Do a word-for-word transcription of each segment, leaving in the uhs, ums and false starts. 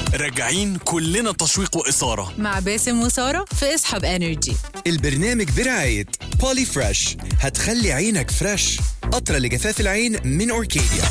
راجعين كلنا تشويق وإثارة مع باسم وسارة في اصحاب انرجي. البرنامج برعاية بولي فريش، هتخلي عينك فريش، قطرة لجفاف العين من أوركيديا.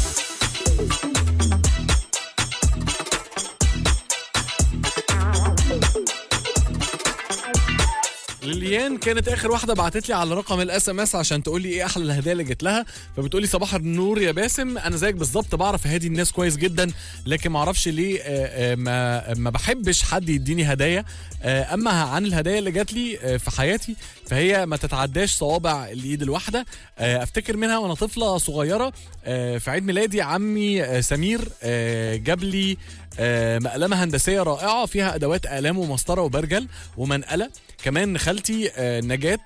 ليليان كانت اخر واحده بعتت لي على رقم الاس ام اس عشان تقول لي ايه احلى الهدايا اللي جت لها. فبتقول لي صباح النور يا باسم، انا زيك بالظبط بعرف اهدي الناس كويس جدا، لكن ما اعرفش ليه آآ آآ ما ما بحبش حد يديني هدايا. اما عن الهدايا اللي جت لي في حياتي فهي ما تتعداش صوابع الايد الواحده. افتكر منها وانا طفله صغيره في عيد ميلادي عمي سمير جاب لي مقلمه هندسيه رائعه فيها ادوات اقلام ومسطره وبرجل ومنقله. كمان خالتي نجاة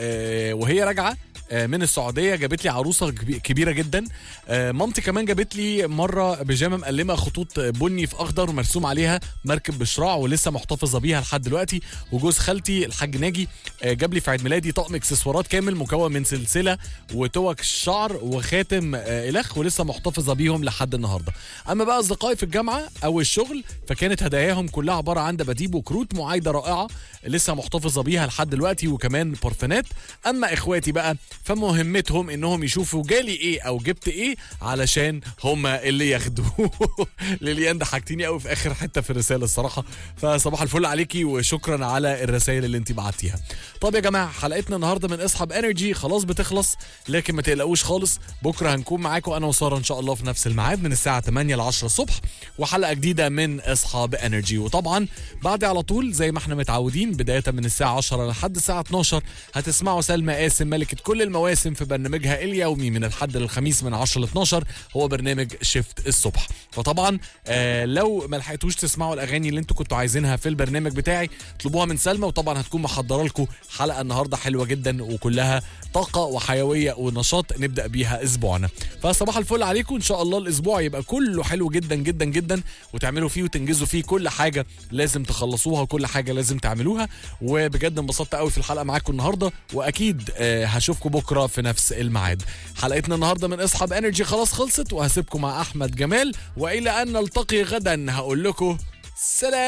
وهي راجعه من السعوديه جابت لي عروسه كبيره جدا. مامتي كمان جابت لي مره بيجامه مقلمه خطوط بني في اخضر ومرسوم عليها مركب بشراع ولسه محتفظه بيها لحد دلوقتي. وجوز خالتي الحاج ناجي جاب لي في عيد ميلادي طقم اكسسوارات كامل مكون من سلسله وتوك الشعر وخاتم الخ ولسه محتفظه بيهم لحد النهارده. اما بقى اصدقائي في الجامعه او الشغل فكانت هداياهم كلها عباره عن دباديب وكروت معايده رائعه لسه محتفظه بيها لحد دلوقتي وكمان بارفانات. اما اخواتي بقى فمهمتهم انهم يشوفوا جالي ايه او جبت ايه علشان هما اللي ياخدوه. ليليان ضحكتيني قوي في اخر حته في الرساله الصراحه، فصباح الفل عليكي وشكرا على الرسائل اللي انت بعتيها. طب يا جماعه حلقتنا النهارده من اصحاب انرجي خلاص بتخلص، لكن ما تقلقوش خالص، بكره هنكون معاكم انا وساره ان شاء الله في نفس الميعاد من الساعه تمانية ل عشرة الصبح وحلقه جديده من اصحاب انرجي. وطبعا بعد على طول زي ما احنا متعودين بدايه من الساعه عشرة لحد الساعه اتناشر هتسمعوا سلمى قاسم ملكه كل المواسم في برنامجها اليومي من الحد للخميس من عشرة ل اتناشر، هو برنامج شفت الصبح. فطبعا آه لو ما لحقتوش تسمعوا الاغاني اللي انتوا كنتوا عايزينها في البرنامج بتاعي اطلبوها من سلمى، وطبعا هتكون محضره لكم حلقه النهارده حلوه جدا وكلها طاقه وحيويه ونشاط نبدا بيها اسبوعنا. فصباح الفل عليكم، ان شاء الله الاسبوع يبقى كله حلو جدا جدا جدا وتعملوا فيه وتنجزوا فيه كل حاجه لازم تخلصوها وكل حاجه لازم تعملوها. وبجد انبسطت قوي في الحلقه معاكم النهارده، واكيد آه هشوفكم بكره في نفس الميعاد. حلقتنا النهارده من اصحاب انرجي خلاص خلصت، وهسيبكم مع احمد جمال، والى ان نلتقي غدا هقول لكم سلام.